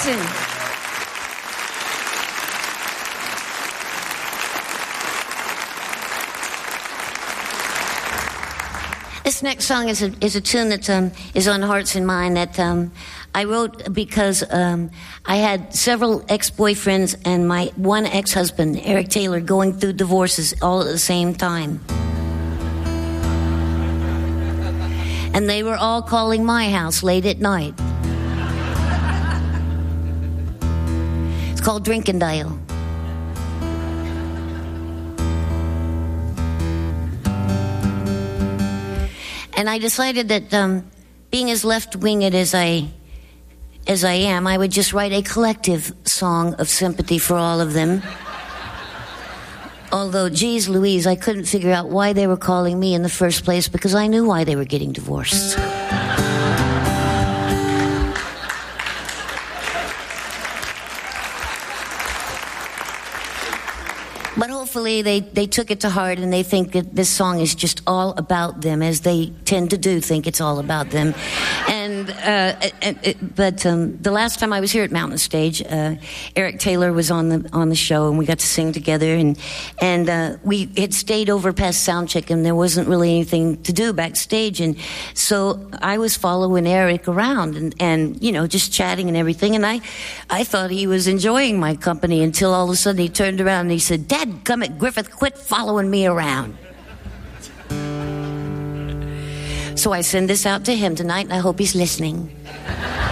Listen. This next song is a tune that is on Hearts and Mind that I wrote because I had several ex-boyfriends and my one ex-husband, Eric Taylor, going through divorces all at the same time. And they were all calling my house late at night. It's called Drinking Dial. And I decided that being as left-winged as I am, I would just write a collective song of sympathy for all of them. Although, geez Louise, I couldn't figure out why they were calling me in the first place because I knew why they were getting divorced. But hopefully they took it to heart and they think that this song is just all about them, as they tend to do think it's all about them. But the last time I was here at Mountain Stage, Eric Taylor was on the show and we got to sing together and we had stayed over past sound check and there wasn't really anything to do backstage, and so I was following Eric around and you know, just chatting and everything, and I thought he was enjoying my company until all of a sudden he turned around and he said, "Dadgummit, Griffith, quit following me around." So I send this out to him tonight, and I hope he's listening.